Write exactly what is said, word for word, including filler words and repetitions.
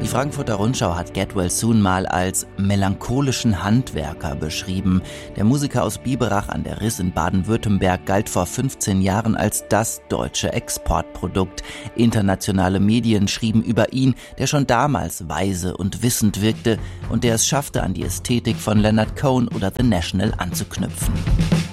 Die Frankfurter Rundschau hat Get Well Soon mal als melancholischen Handwerker beschrieben. Der Musiker aus Biberach an der Riß in Baden-Württemberg galt vor fünfzehn Jahren als das deutsche Exportprodukt. Internationale Medien schrieben über ihn, der schon damals weise und wissend wirkte und der es schaffte, an die Ästhetik von Leonard Cohen oder The National anzuknüpfen.